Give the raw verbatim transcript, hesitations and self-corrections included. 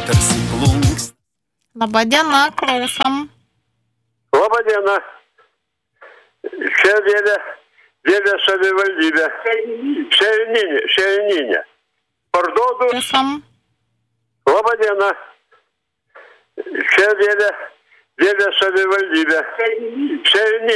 tarsi plūs. Labą dieną, klausom. Labą dieną. Čia vėlė, vėlė savivaldybė. Šerininė, šerininė. Parduodu. Klausom. Labą dieną. Čia vėlė, vėlė savivaldybė. Šerininė.